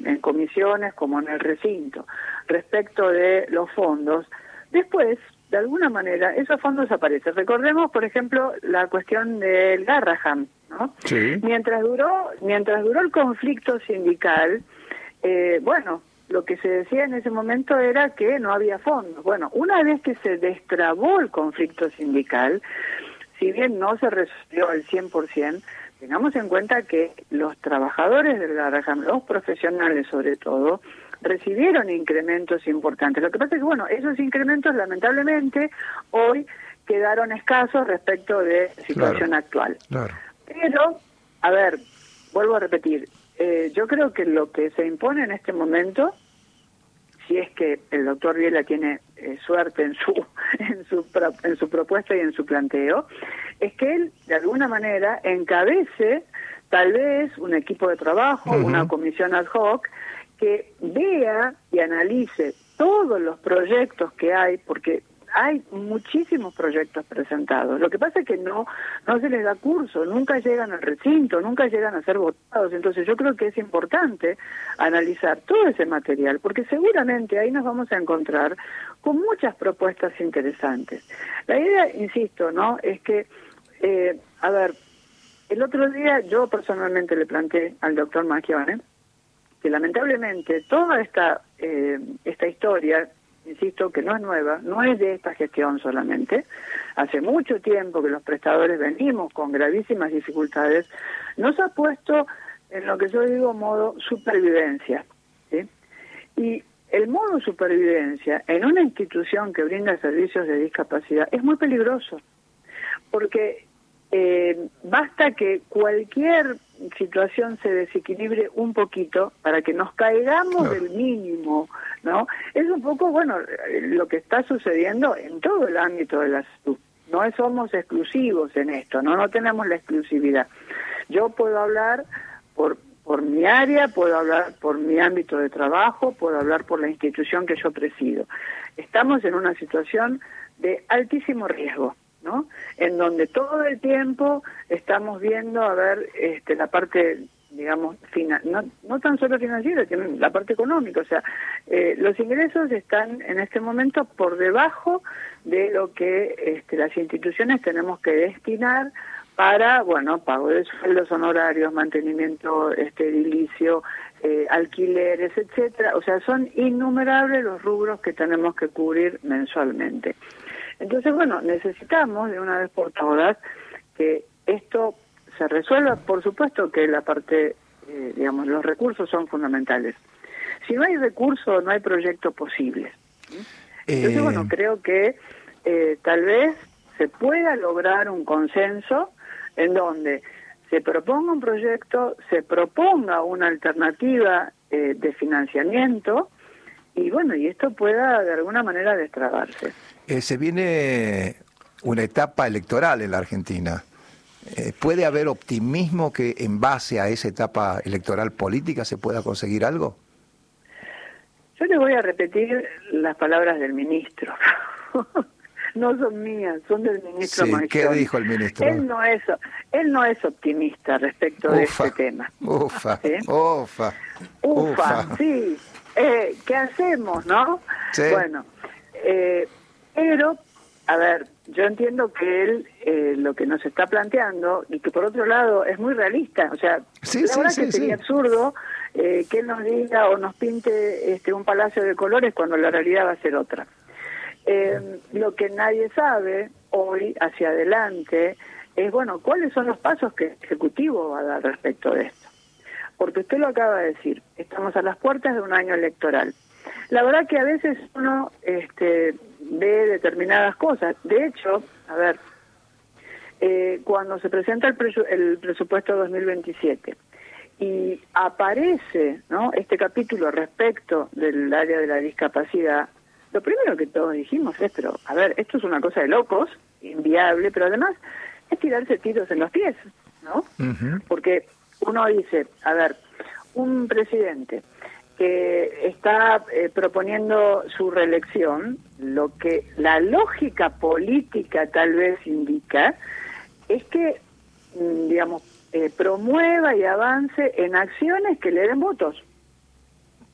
en comisiones como en el recinto, respecto de los fondos, después, de alguna manera, esos fondos aparecen. Recordemos, por ejemplo, la cuestión del Garrahan, ¿no? Sí. Mientras duró el conflicto sindical, bueno, lo que se decía en ese momento era que no había fondos. Bueno, una vez que se destrabó el conflicto sindical, si bien no se resolvió al 100%, tengamos en cuenta que los trabajadores del Garrahan, los profesionales sobre todo, recibieron incrementos importantes. Lo que pasa es que, bueno, esos incrementos lamentablemente hoy quedaron escasos respecto de la situación actual. Claro. Pero, a ver, vuelvo a repetir, yo creo que lo que se impone en este momento, si es que el doctor Viela tiene suerte en su propuesta y en su planteo, es que él, de alguna manera, encabece tal vez un equipo de trabajo, una comisión ad hoc, que vea y analice todos los proyectos que hay, porque hay muchísimos proyectos presentados. Lo que pasa es que no se les da curso, nunca llegan al recinto, nunca llegan a ser votados. Entonces yo creo que es importante analizar todo ese material, porque seguramente ahí nos vamos a encontrar con muchas propuestas interesantes. La idea, insisto, ¿no?, es que, a ver, el otro día yo personalmente le planteé al doctor Macchione que lamentablemente toda esta historia, insisto, que no es nueva, no es de esta gestión solamente, hace mucho tiempo que los prestadores venimos con gravísimas dificultades, nos ha puesto en lo que yo digo modo supervivencia, ¿sí? Y el modo supervivencia en una institución que brinda servicios de discapacidad es muy peligroso, porque basta que cualquier situación se desequilibre un poquito para que nos caigamos del mínimo, ¿no? Es un poco, bueno, lo que está sucediendo en todo el ámbito de la salud. No somos exclusivos en esto, no tenemos la exclusividad. Yo puedo hablar por mi área, puedo hablar por mi ámbito de trabajo, puedo hablar por la institución que yo presido. Estamos en una situación de altísimo riesgo, ¿no? En donde todo el tiempo estamos viendo, a ver, la parte, digamos, no tan solo financiera, sino la parte económica. O sea, los ingresos están en este momento por debajo de lo que las instituciones tenemos que destinar para, bueno, pago de sueldos, honorarios, mantenimiento edilicio, alquileres, etcétera. O sea, son innumerables los rubros que tenemos que cubrir mensualmente. Entonces, bueno, necesitamos de una vez por todas que esto se resuelva. Por supuesto que la parte, digamos, los recursos son fundamentales. Si no hay recursos, no hay proyecto posible. Entonces, bueno, creo que tal vez se pueda lograr un consenso en donde se proponga un proyecto, se proponga una alternativa de financiamiento y, bueno, y esto pueda de alguna manera destrabarse. Se viene una etapa electoral en la Argentina. ¿Puede haber optimismo que en base a esa etapa electoral política se pueda conseguir algo? Yo le voy a repetir las palabras del ministro. No son mías, son del ministro Macchione. ¿Qué dijo el ministro? Él no es optimista respecto de este tema. ¿Sí? Sí. ¿Qué hacemos, no? Sí. Bueno, pero, a ver, yo entiendo que él lo que nos está planteando, y que por otro lado es muy realista, o sea, la verdad que sería absurdo que él nos diga o nos pinte un palacio de colores cuando la realidad va a ser otra. Lo que nadie sabe hoy hacia adelante es, bueno, cuáles son los pasos que el Ejecutivo va a dar respecto de esto. Porque usted lo acaba de decir, estamos a las puertas de un año electoral. La verdad que a veces uno ve determinadas cosas. De hecho, a ver, cuando se presenta el presupuesto 2027 y aparece, ¿no?, este capítulo respecto del área de la discapacidad, lo primero que todos dijimos es, pero, a ver, esto es una cosa de locos, inviable, pero además es tirarse tiros en los pies, ¿no? Porque uno dice, a ver, un presidente que está proponiendo su reelección, lo que la lógica política tal vez indica es que, digamos, promueva y avance en acciones que le den votos.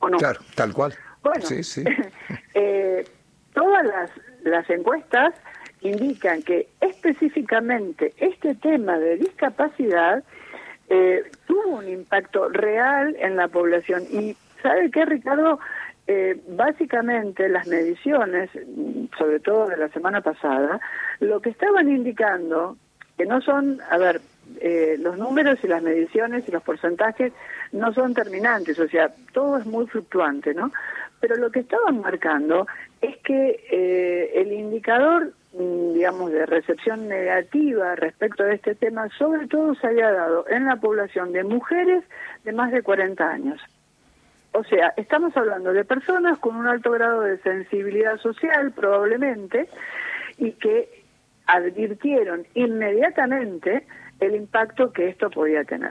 ¿o no? Claro, tal cual. Bueno, sí, sí. Todas las encuestas indican que específicamente este tema de discapacidad tuvo un impacto real en la población. Y ¿sabe qué, Ricardo? Básicamente las mediciones, sobre todo de la semana pasada, lo que estaban indicando, que no son, los números y las mediciones y los porcentajes no son terminantes, o sea, todo es muy fluctuante, ¿no? Pero lo que estaban marcando es que el indicador, digamos, de recepción negativa respecto de este tema, sobre todo se había dado en la población de mujeres de más de 40 años. O sea, estamos hablando de personas con un alto grado de sensibilidad social, probablemente, y que advirtieron inmediatamente el impacto que esto podía tener.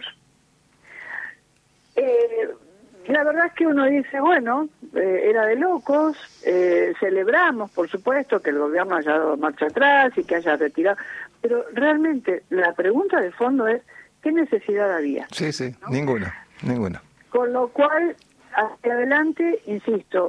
La verdad es que uno dice, bueno, era de locos, celebramos, por supuesto, que el gobierno haya dado marcha atrás y que haya retirado, pero realmente la pregunta de fondo es, ¿qué necesidad había? Sí, ¿no? Ninguna. Con lo cual, hacia adelante, insisto,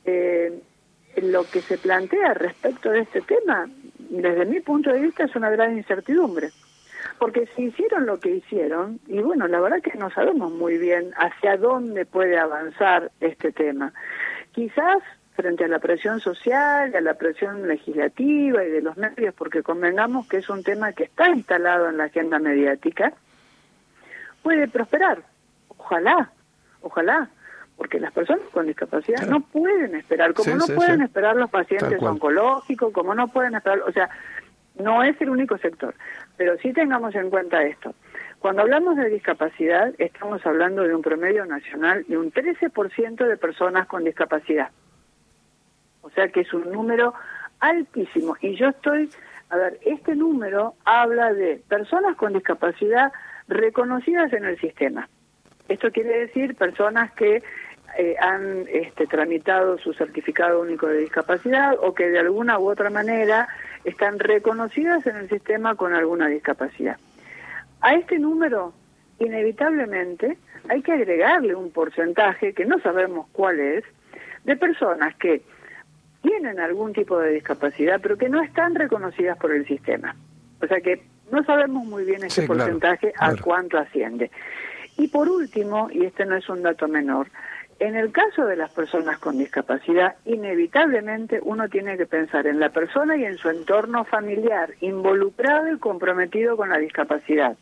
lo que se plantea respecto de este tema, desde mi punto de vista, es una gran incertidumbre. Porque si hicieron lo que hicieron, y bueno, la verdad que no sabemos muy bien hacia dónde puede avanzar este tema. Quizás frente a la presión social, a la presión legislativa y de los medios, porque convengamos que es un tema que está instalado en la agenda mediática, puede prosperar. Ojalá, porque las personas con discapacidad no pueden esperar, como no pueden esperar los pacientes oncológicos, como no pueden esperar, o sea, no es el único sector, pero sí tengamos en cuenta esto. Cuando hablamos de discapacidad, estamos hablando de un promedio nacional de un 13% de personas con discapacidad. O sea que es un número altísimo. Y yo este número habla de personas con discapacidad reconocidas en el sistema. Esto quiere decir personas que han tramitado su certificado único de discapacidad o que de alguna u otra manera están reconocidas en el sistema con alguna discapacidad. A este número, inevitablemente, hay que agregarle un porcentaje, que no sabemos cuál es, de personas que tienen algún tipo de discapacidad, pero que no están reconocidas por el sistema. O sea que no sabemos muy bien ese porcentaje a cuánto asciende. Y por último, y este no es un dato menor, en el caso de las personas con discapacidad, inevitablemente uno tiene que pensar en la persona y en su entorno familiar, involucrado y comprometido con la discapacidad.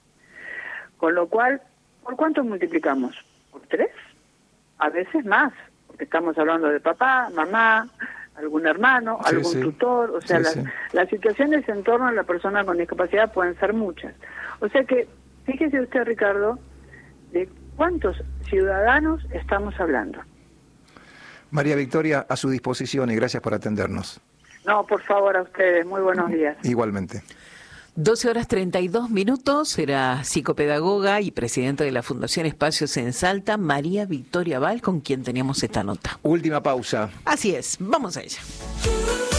Con lo cual, ¿por cuánto multiplicamos? ¿Por 3? A veces más, porque estamos hablando de papá, mamá, algún hermano, algún tutor, o sea, las situaciones en torno a la persona con discapacidad pueden ser muchas. O sea que, fíjese usted, Ricardo, de ¿cuántos ciudadanos estamos hablando? María Victoria, a su disposición y gracias por atendernos. No, por favor, a ustedes. Muy buenos días. Igualmente. 12:32. Era psicopedagoga y presidenta de la Fundación Espacios en Salta, María Victoria Val, con quien teníamos esta nota. Última pausa. Así es, vamos a ella.